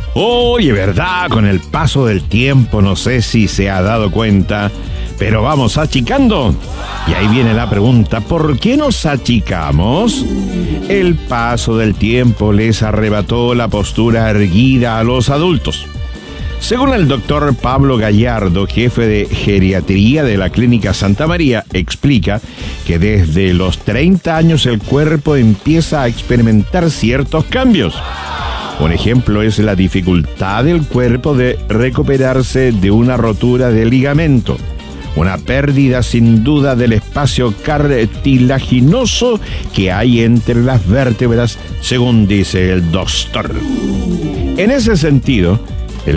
Oye, ¿verdad? Con el paso del tiempo, no sé si se ha dado cuenta, pero vamos achicando. Y ahí viene la pregunta, ¿por qué nos achicamos? El paso del tiempo les arrebató la postura erguida a los adultos. Según el doctor Pablo Gallardo, jefe de geriatría de la Clínica Santa María, explica que desde los 30 años el cuerpo empieza a experimentar ciertos cambios. Un ejemplo es la dificultad del cuerpo de recuperarse de una rotura de ligamento, una pérdida sin duda del espacio cartilaginoso que hay entre las vértebras, según dice el doctor. En ese sentido,